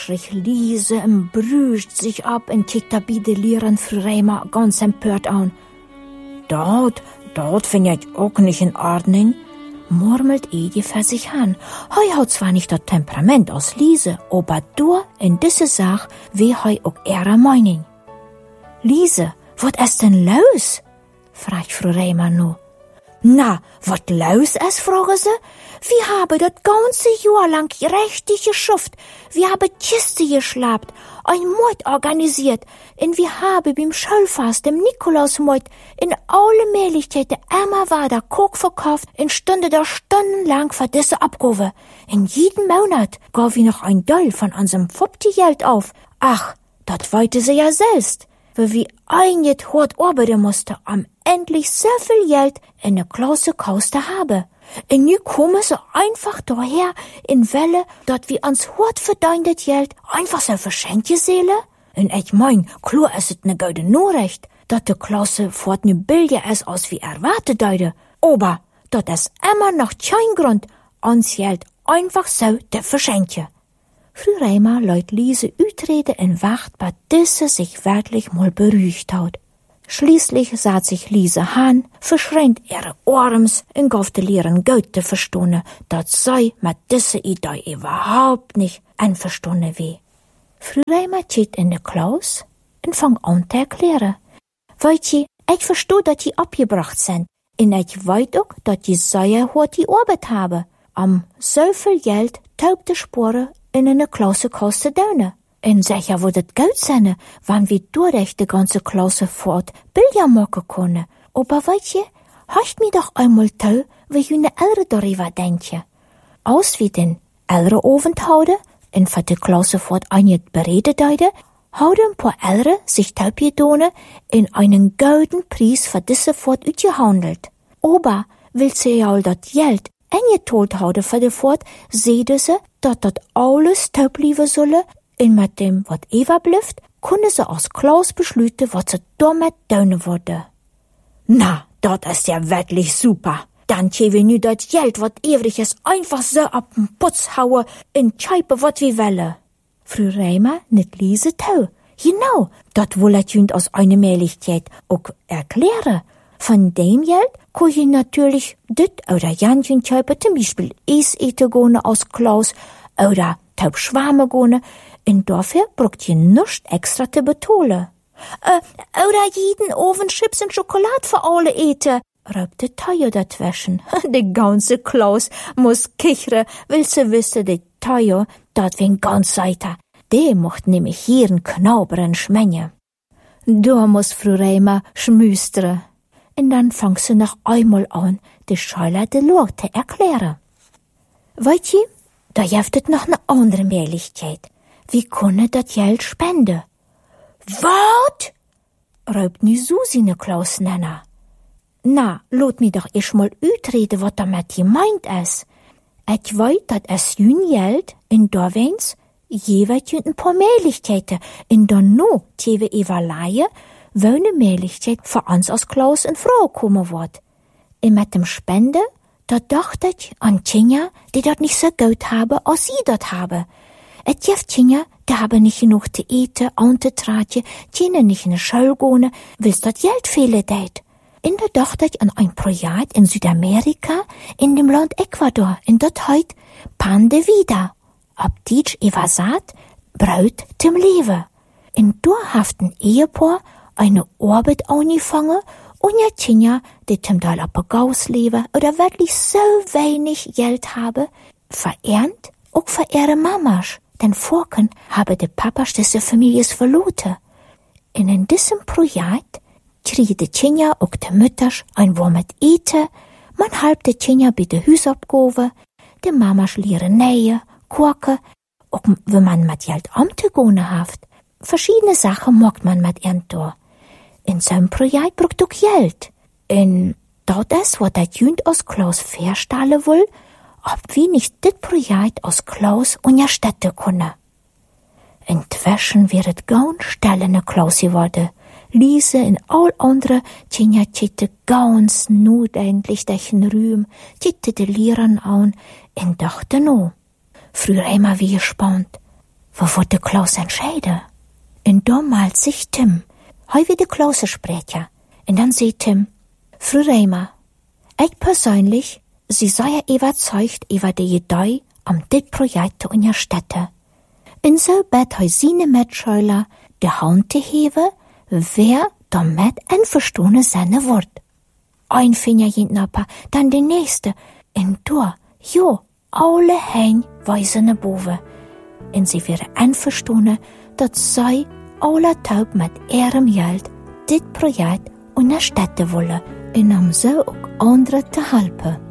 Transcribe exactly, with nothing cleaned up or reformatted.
schrie Lise und brüscht sich ab und kickt da beide Lehrern Frau Reimer ganz empört an. Dort, dort find ich auch nicht in Ordnung, murmelt Edi für sich an. Hei hat zwar nicht das Temperament aus Lise, aber du in diese Sache wie hei auch ihre Meinung. Lise, wat ist denn los? fragt Frau Reimer nu. Na, wat los ist, fragen sie. Wir haben das ganze Jahr lang richtig geschufft. Wir haben Kiste geschlappt, ein Mord organisiert, und wir haben beim Schulfest, dem Nikolausmord, in alle Möglichkeiten immer weiter Koch verkauft und stünde da stundenlang für diese Abgabe. In jedem Monat gaben wir noch ein Teil von unserem Fopti-Geld auf. Ach, das wollte sie ja selbst, weil wir eigentlich hart arbeiten mussten, um endlich so viel Geld in der Klasse Kauste haben. Und nu kommen sie einfach daher in Welle, dat wir uns hart verdientes Geld einfach so verschenken seele. Und ich mein, klar ist es ne gute Nachricht, dat de Klasse fort nu billiger ist, als wir erwartet deide. Aber dat ist immer noch kein Grund, uns Geld einfach so zu verschenken. Frau Reimer leut Lise utrede in Wacht, bei diese sich wirklich mal beruhigt hat. Schließlich sah sich Lise an, verschränkt ihre Arms und gab de Lehren gut zu verstehen, dat sei mit dieser Idee überhaupt nicht einverstanden wie. Frau Reimer steht in der Klaus und fang an zu erklären. Weißt du, ich verstehe, dass die abgebracht sind, und ich weiß auch, dass die sehr hart die Arbeit haben, um so viel Geld taubte Sporen in eine Klasse kosten döne. Und sicher würde es gut sein, wenn wir durch die ganze Klasse fort Billard machen können. Aber weißt du, hast mir doch einmal toll, wie jene Eltern darüber denken. Aus wie den Eltern Aufenthalten, und für die Klasse fort ein beredet haben, haben ein paar Eltern sich taub getan in einen golden Preis für diese Fort ausgehandelt. Aber, will sie ja all das Geld eingetolt haben für die Fort, sehen sie, dass das alles taub bleiben solle. Und mit dem, was Eva blifft, können sie aus Klaus beschließen, was sie damit tun würde. Na, das ist ja wirklich super. Dann können wir nu das Geld, was ewig ist, einfach so ab den Putz hauen und scheiben, was wir wollen. Frau Reimer nicht Lise tau. Genau, das will ich uns aus einer Möglichkeit auch erklären. Von dem Geld kann ich natürlich dit oder Janchen scheiben, zum Beispiel Eis eten gehen aus Klaus oder taub Schwärme gehen. Und dafür braucht ihr nichts extra zu betonen. Äh, oder jeden Ofen Chips und Schokolade für alle eten, raubte Tayo dazwischen. Die ganze Klaus muss kichern, will sie wissen, die Tayo, dat wegen ganz Seite. Die mocht nämlich hier einen knauberen schmengen. Da muss Frau Reimer schmüstern. Und dann fang sie noch einmal an, die Schüler de Lore zu erklären. Weißt du, da gibt noch eine andere Möglichkeit. Wir können das Geld spenden. Wat? Raubt nu Susi ne Klaus nennen. Na, lot mi doch erst mal utreden, was damit gemeint ist. Ich weiß, dass es jün Geld in da wens jeweils ein paar Möglichkeiten in da no tewe evaluieren, wo eine Möglichkeit für uns als Klaus in Frage kommen wird. Und mit dem Spenden, da dachte ich an Kinder, die dort nicht so gut haben, als sie dort haben. Et gibt Kinder, die haben nicht genug zu eten, anzutragen, können nicht in die Schule gehen, weil das Geld fehlen dort. Und da dachte ich an ein Projekt in Südamerika, in dem Land Ecuador, in das heißt Pan de Vida. Ab Deutsch übersetzt, Braut zum Leben. Und da hat ein Ehepaar eine Arbeit angefangen und ja Kinder, die zum Teil ab Gaus leben oder wirklich so wenig Geld haben, verernt auch für ihre Mamas. Denn vorken habe die Papas diese Familie verloren. Und in diesem Projekt kriegen die Kinder auch die Mütter ein warmes Eten, man halb die Kinder bei den Hausabgaben, die Mamas lernen nähen, kochen, auch wenn man mit Geld umzugehen hat. Verschiedene Sachen mag man mit ihnen tun. In so einem Projekt braucht auch Geld. Und das ist, was der Jünd aus Klaus verstellen will, ob wir nicht das Projekt aus Klaus und ja Städte können. Inzwischen wird es ganz still in der Klaus geworden. Lise und all andere Kinder kickten ganz nachdenklich durch den Raum, kickten die Lehrern an und dachten noch. Früher immer wie gespannt. Wo wird der Klaus entscheiden? Und da malt sich Tim. Heu wie der Klausensprecher. Und dann sagt Tim, Frau Reimer, ich persönlich, sie sei ja überzeugt über die Idee, um dit Projekt zu unterstützen. Und so bet heu seine Mitschüler, die Hand zu heben, wer damit einverstanden sein wird. Ein Finger hinten, dann der nächste. Und da, jo, alle hängen weisen nach boven. Und sie wären einverstanden, dass sie alle taub mit ihrem Geld dit Projekt unterstützen wollen, und um so auch andere zu helfen.